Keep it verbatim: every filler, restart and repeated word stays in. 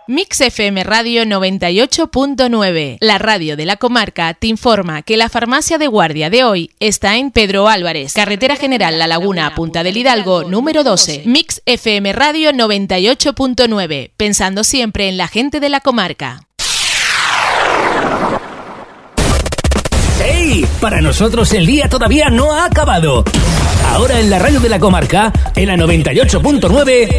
Mix F M Radio noventa y ocho punto nueve, la radio de la comarca, te informa que la farmacia de guardia de hoy está en Pedro Álvarez, Carretera General La Laguna, Punta del Hidalgo, número doce. Mix F M Radio noventa y ocho punto nueve, pensando siempre en la gente de la comarca. ¡Hey! Para nosotros el día todavía no ha acabado. Ahora en la radio de la comarca, en la noventa y ocho punto nueve...